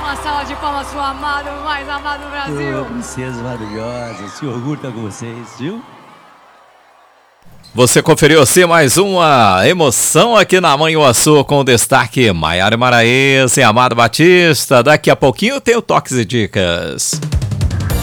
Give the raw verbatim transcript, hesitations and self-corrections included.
Uma salva de palmas pro amado, mais amado Brasil. Ô, princesa maravilhosa, esse orgulho tá com vocês, viu? Você conferiu assim mais uma emoção aqui na Manhuaçu com o destaque Maiara Maraense e Amado Batista. Daqui a pouquinho tem o Toques e Dicas.